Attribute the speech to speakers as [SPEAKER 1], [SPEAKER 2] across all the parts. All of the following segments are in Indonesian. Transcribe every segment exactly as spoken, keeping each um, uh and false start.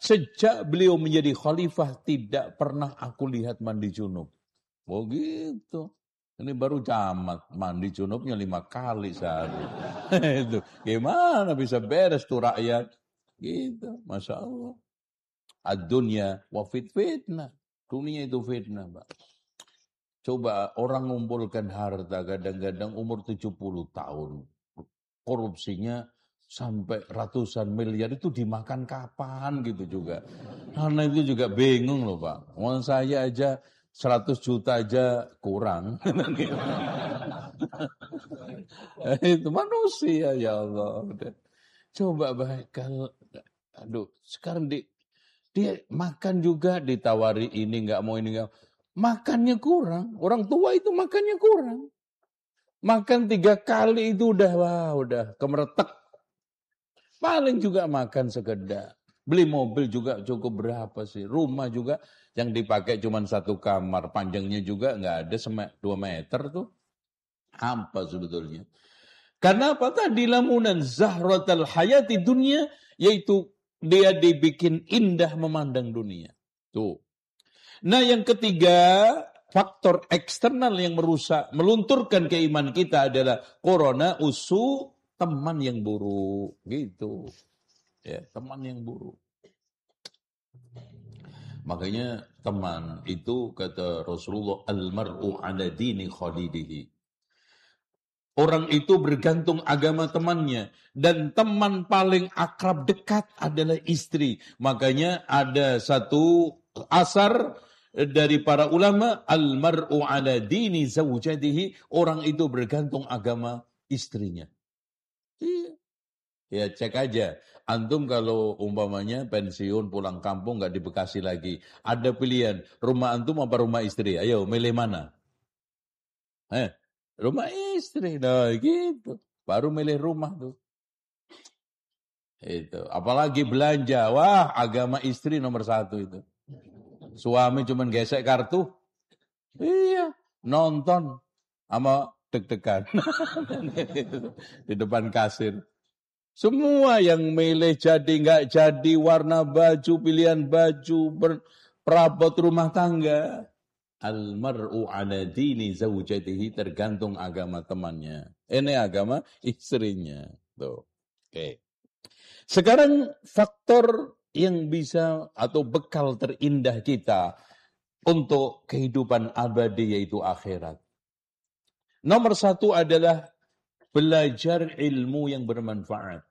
[SPEAKER 1] Sejak beliau menjadi khalifah tidak pernah aku lihat mandi junub. Oh gitu. Ini baru camat, mandi junubnya lima kali sehari. Itu gimana bisa beres tuh rakyat? Gitu, masya Allah. Ad-dunya wa fit fitnah. Dunia itu fitnah, Pak. Coba orang ngumpulkan harta kadang-kadang umur tujuh puluh tahun. Korupsinya sampai ratusan miliar, itu dimakan kapan gitu juga. Karena itu juga bingung loh Pak. Mau saya aja seratus juta aja kurang. Itu manusia ya Allah. Coba baik kalau, aduh sekarang di, dia makan juga ditawari ini nggak mau ini nggak. Makannya kurang. Orang tua itu makannya kurang. Makan tiga kali itu udah, wah udah kemeretek. Paling juga makan sekedar. Beli mobil juga cukup berapa sih? Rumah juga yang dipakai cuma satu kamar. Panjangnya juga nggak ada dua meter tuh. Apa sebetulnya? Karena apa tadi lamunan zahratul hayati dunia, yaitu dia dibikin indah memandang dunia. Tuh. Nah yang ketiga, faktor eksternal yang merusak, melunturkan keimanan kita adalah corona, usu, teman yang buruk. Gitu. Ya, teman yang buruk. Makanya teman itu kata Rasulullah, al-mar'u ala dini khalidihi. Orang itu bergantung agama temannya. Dan teman paling akrab dekat adalah istri. Makanya ada satu asar dari para ulama, al-mar'u ala dini zawjadihi, orang itu bergantung agama istrinya. Iya. Ya cek aja, antum kalau umpamanya pensiun pulang kampung nggak di Bekasi lagi, ada pilihan rumah antum apa rumah istri? Ayo milih mana? Eh, rumah istri, nah gitu, baru milih rumah tuh. Itu, apalagi belanja, wah agama istri nomor satu itu. Suami cuman gesek kartu, iya, nonton sama deg-degan di depan kasir. Semua yang milih jadi nggak jadi, warna baju, pilihan baju, perabot rumah tangga. Al-mar'u ala dini zawjatihi, tergantung agama temannya. Ini agama istrinya. Tuh. Oke. Sekarang faktor yang bisa atau bekal terindah kita untuk kehidupan abadi yaitu akhirat. Nomor satu adalah belajar ilmu yang bermanfaat.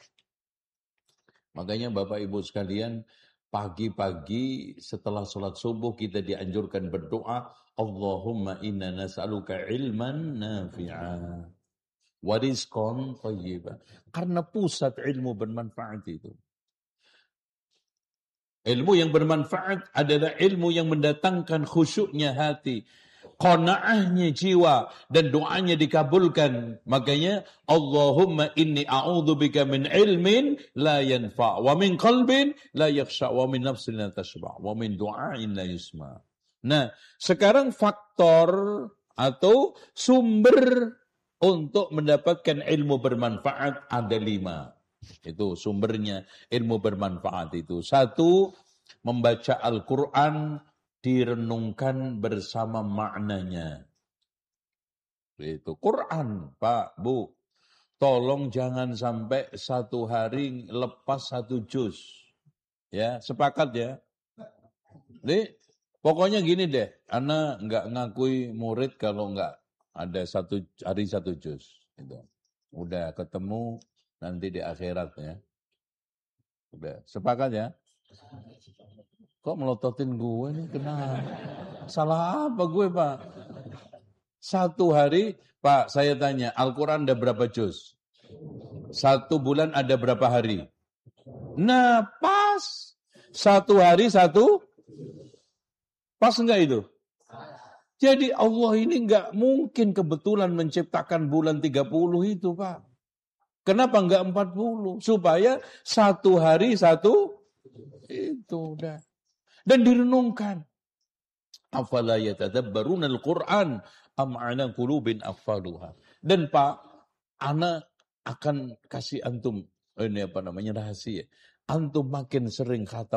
[SPEAKER 1] Makanya Bapak Ibu sekalian, pagi-pagi setelah sholat subuh kita dianjurkan berdoa, Allahumma inna nas'aluka ilman nafi'ah wa rizqan thayyiban. Karena pusat ilmu bermanfaat itu. Ilmu yang bermanfaat adalah ilmu yang mendatangkan khusyuknya hati, qanaahnya jiwa, dan doanya dikabulkan. Makanya Allahumma inni a'udzubika min ilmin la yanfa' wa min qalbin la yakhsha' wa min nafsin la tashba' wa min du'ain la yusma'. Nah, sekarang faktor atau sumber untuk mendapatkan ilmu bermanfaat ada lima. Itu sumbernya ilmu bermanfaat itu. Satu, membaca Al-Quran, direnungkan bersama maknanya. Itu Quran, Pak, Bu. Tolong jangan sampai satu hari lepas satu juz. Ya, sepakat ya. Jadi, pokoknya gini deh, ana nggak ngakui murid kalau nggak ada satu hari satu juz. Itu. Udah ketemu nanti di akhirat ya. Udah, sepakat ya? Kok melototin gue nih, kenapa? Salah apa gue, Pak? Satu hari, Pak, saya tanya, Al-Quran ada berapa juz? Satu bulan ada berapa hari? Nah, pas. Satu hari, satu. Pas enggak itu? Jadi Allah ini enggak mungkin kebetulan menciptakan bulan tiga puluh itu, Pak. Kenapa enggak empat puluh? Supaya satu hari satu, itu udah. Dan direnungkan. Afala yatadabbaruna al-Qur'an am 'ala qulubin aqfaluha. Dan Pak, ana akan kasih antum, ini apa namanya, rahasia. Antum makin sering khatam